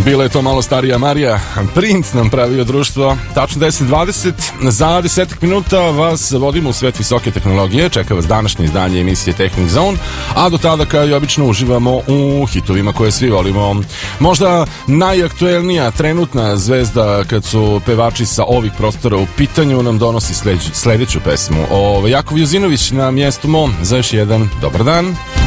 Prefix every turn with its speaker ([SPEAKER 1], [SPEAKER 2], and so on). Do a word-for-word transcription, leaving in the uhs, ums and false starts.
[SPEAKER 1] Bila je to malo starija Marija. Princ nam pravio društvo. Tačno deset dvadeset. Za desetak minuta vas vodimo u svet visoke tehnologije. Čeka vas današnje izdanje emisije Technic Zone. A do tada, kao i obično, uživamo u hitovima koje svi volimo. Možda najaktuelnija trenutna zvezda kad su pevači sa ovih prostora u pitanju nam donosi sledeću pesmu. O, Jakov Juzinović na mjestu mom za još jedan dobar dan.